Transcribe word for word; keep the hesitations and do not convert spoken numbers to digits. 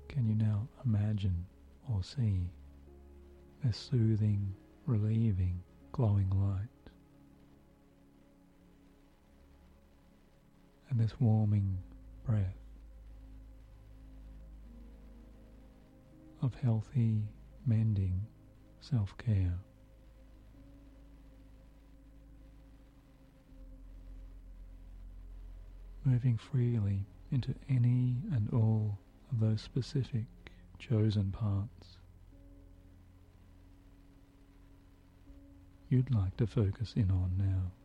Can you now imagine or see this soothing, relieving, glowing light, and this warming breath of healthy, mending self-care? Moving freely into any and all of those specific chosen parts you'd like to focus in on now.